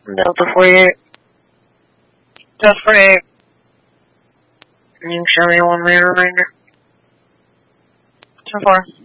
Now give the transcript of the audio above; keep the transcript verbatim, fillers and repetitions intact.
Delta forty-eight. Delta forty-eight. You can show me one minute reminder. ten four.